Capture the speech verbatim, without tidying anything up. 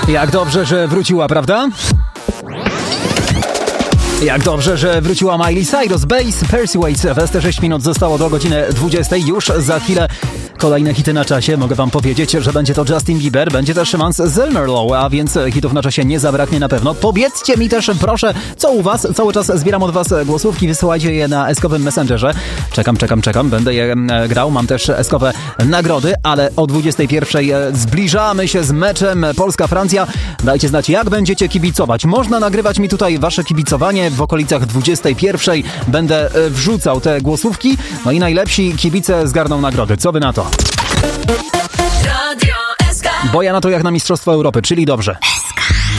Jak dobrze, że wróciła, prawda? Jak dobrze, że wróciła Miley Cyrus, Bass, Persuade. W Esterze sześć minut zostało do godziny dwudziestej. Już za chwilę kolejne hity na czasie. Mogę wam powiedzieć, że będzie to Justin Bieber, będzie też Mans Zellmerlow, a więc hitów na czasie nie zabraknie na pewno. Powiedzcie mi też, proszę, co u was? Cały czas zbieram od was głosówki, wysyłajcie je na eskowym Messengerze. Czekam, czekam, czekam, będę je grał. Mam też eskowe nagrody, ale o dwudziestej pierwszej zbliżamy się z meczem Polska-Francja. Dajcie znać, jak będziecie kibicować. Można nagrywać mi tutaj wasze kibicowanie. W okolicach dwudziestej pierwszej będę wrzucał te głosówki. No i najlepsi kibice zgarną nagrody. Co wy na to? Bo ja na to jak na Mistrzostwo Europy, czyli dobrze.